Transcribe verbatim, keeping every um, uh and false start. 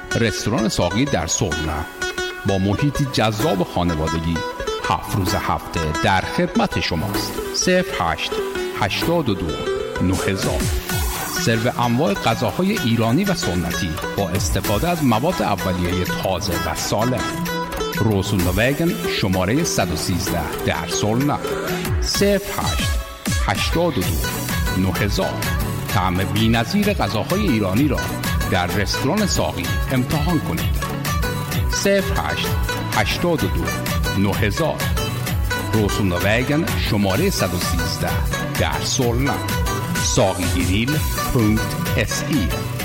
رستوران ساقی در سرنا با محیطی جذاب خانوادگی هفت روز هفته در خدمت شماست. صفر هشت هشتاد و دو نه هزار. سرو انواع غذاهای ایرانی و سنتی با استفاده از مواد اولیه تازه و سالم. روسونا وگن شماره صد و سیزده در سرنا. صفر هشت هشتاد و دو نه هزار. طعم بی‌نظیر غذاهای ایرانی را در رستوران ساقی امتحان کنید. صفر هشت هشتاد و دو نه هزار. روسونا وگن شماره صد و سیزده در سرنا. ساقی گریل پونکت اس ای